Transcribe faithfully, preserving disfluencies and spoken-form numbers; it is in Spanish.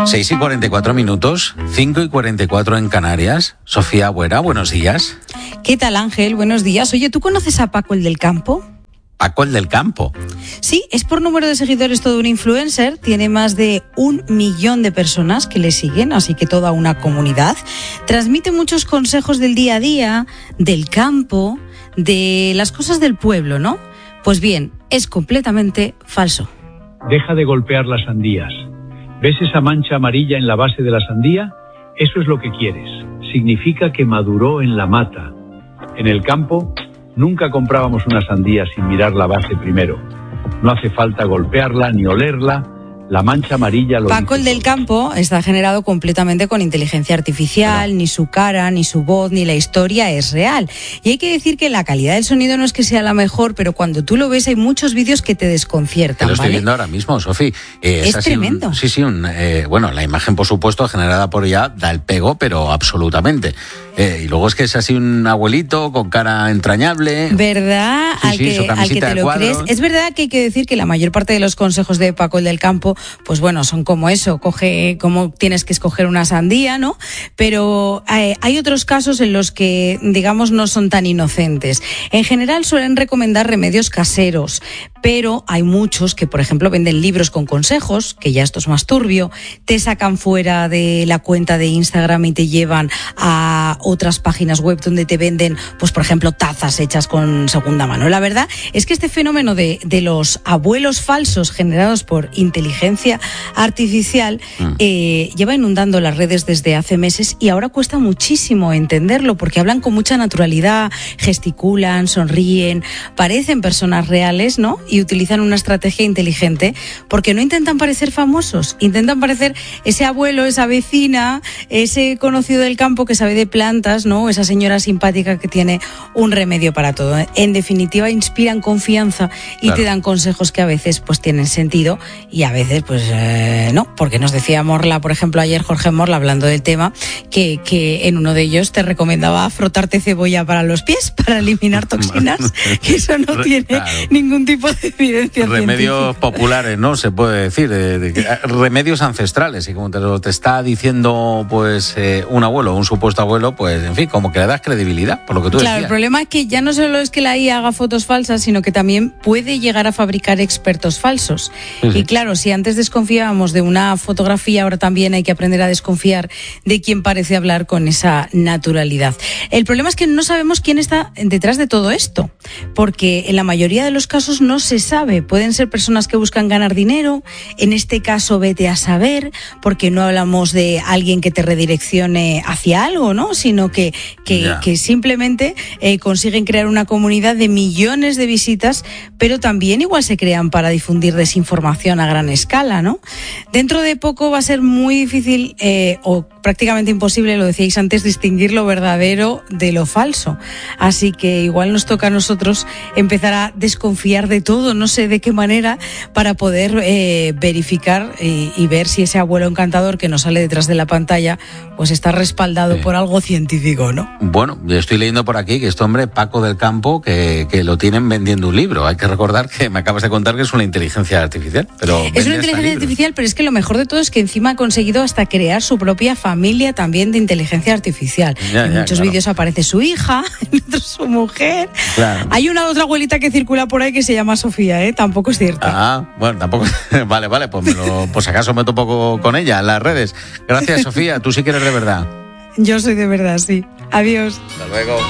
seis y cuarenta y cuatro minutos, cinco y cuarenta y cuatro en Canarias. Sofía Buera, buenos días. ¿Qué tal, Ángel? Buenos días. Oye, ¿tú conoces a Paco el del Campo? Paco el del Campo. Sí, es por número de seguidores todo un influencer, tiene más de un millón de personas que le siguen, así que toda una comunidad. Transmite muchos consejos del día a día, del campo, de las cosas del pueblo, ¿no? Pues bien, es completamente falso. Deja de golpear las sandías. ¿Ves esa mancha amarilla en la base de la sandía? Eso es lo que quieres. Significa que maduró en la mata. En el campo, nunca comprábamos una sandía sin mirar la base primero. No hace falta golpearla ni olerla. La mancha amarilla lo Paco el del Campo está generado completamente con inteligencia artificial, no. Ni su cara, ni su voz, ni la historia es real. Y hay que decir que la calidad del sonido no es que sea la mejor, pero cuando tú lo ves hay muchos vídeos que te desconciertan. Te lo estoy ¿vale? viendo ahora mismo, Sofi. Eh, es, es tremendo. Un, sí, sí, un, eh, bueno, la imagen, por supuesto, generada por ella da el pego, pero absolutamente. Eh, y luego es que es así un abuelito con cara entrañable. ¿Verdad? Sí, al, sí, que, al que te lo crees. Es verdad que hay que decir que la mayor parte de los consejos de Paco el del Campo, pues bueno, son como eso, coge como tienes que escoger una sandía, ¿no? Pero eh, hay otros casos en los que, digamos, no son tan inocentes. En general suelen recomendar remedios caseros, pero hay muchos que, por ejemplo, venden libros con consejos, que ya esto es más turbio, te sacan fuera de la cuenta de Instagram y te llevan a otras páginas web donde te venden, pues por ejemplo, tazas hechas con segunda mano. La verdad es que este fenómeno de, de los abuelos falsos generados por inteligencia artificial mm. eh, lleva inundando las redes desde hace meses y ahora cuesta muchísimo entenderlo porque hablan con mucha naturalidad, gesticulan, sonríen, parecen personas reales, ¿no? Y utilizan una estrategia inteligente porque no intentan parecer famosos, intentan parecer ese abuelo, esa vecina, ese conocido del campo que sabe de plantas, ¿no? Esa señora simpática que tiene un remedio para todo. En definitiva, inspiran confianza y claro. te dan consejos que a veces pues tienen sentido y a veces pues eh, no, porque nos decía Morla, por ejemplo, ayer Jorge Morla hablando del tema, que, que en uno de ellos te recomendaba frotarte cebolla para los pies para eliminar toxinas, que eso no tiene claro. ningún tipo de evidencia remedios científica. Populares, ¿no? Se puede decir, de, de, de, remedios ancestrales y como te lo te está diciendo pues eh, un abuelo, un supuesto abuelo, pues en fin, como que le das credibilidad, por lo que tú claro, decías. El problema es que ya no solo es que la I A haga fotos falsas, sino que también puede llegar a fabricar expertos falsos. Sí, sí. Y claro, si antes desconfiábamos de una fotografía, ahora también hay que aprender a desconfiar de quien parece hablar con esa naturalidad. El problema es que no sabemos quién está detrás de todo esto, porque en la mayoría de los casos no se sabe. Pueden ser personas que buscan ganar dinero, en este caso vete a saber, porque no hablamos de alguien que te redireccione hacia algo, ¿no? Sino que, que, yeah. que simplemente eh, consiguen crear una comunidad de millones de visitas, pero también igual se crean para difundir desinformación a gran escala, ¿no? Dentro de poco va a ser muy difícil eh, o prácticamente imposible, lo decíais antes, distinguir lo verdadero de lo falso. Así que igual nos toca a nosotros empezar a desconfiar de todo, no sé de qué manera, para poder eh, verificar y, y ver si ese abuelo encantador que nos sale detrás de la pantalla pues está respaldado sí. por algo científico, ¿no? Bueno, estoy leyendo por aquí que este hombre, Paco del Campo, que, que lo tienen vendiendo un libro. Hay que recordar que me acabas de contar que es una inteligencia artificial. Pero es una inteligencia artificial, pero es que lo mejor de todo es que encima ha conseguido hasta crear su propia familia también de inteligencia artificial. Ya, en ya, muchos claro. vídeos aparece su hija, en otros su mujer. Claro. Hay una otra abuelita que circula por ahí que se llama Sofía, ¿eh? Tampoco es cierto. Ah, bueno, tampoco. Vale, vale, pues me lo, por si acaso me topo con ella en las redes. Gracias, Sofía. Tú sí que eres de verdad. Yo soy de verdad, sí. Adiós. Hasta luego.